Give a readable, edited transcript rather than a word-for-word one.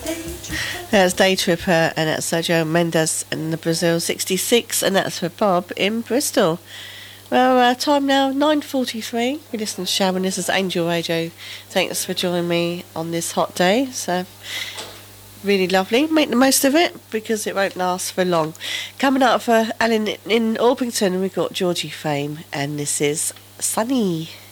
That's Day Tripper, and that's Sergio Mendes in the Brazil 66, and that's for Bob in Bristol. Well, time now, 9:43. We listen to Sharon. This is Angel Radio. Thanks for joining me on this hot day. So, really lovely. Make the most of it, because it won't last for long. Coming up for Alan in Orpington, we've got Georgie Fame, and this is Sunny.